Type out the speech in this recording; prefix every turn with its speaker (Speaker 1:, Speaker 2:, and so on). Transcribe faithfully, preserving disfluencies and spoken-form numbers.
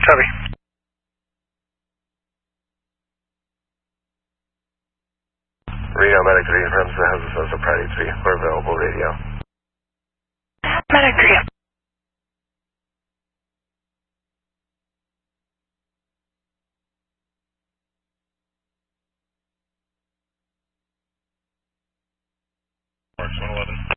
Speaker 1: Copy.
Speaker 2: Reno Medic three from the House of Social Priority three for available radio.
Speaker 3: Medic three.
Speaker 4: Marks one eleven.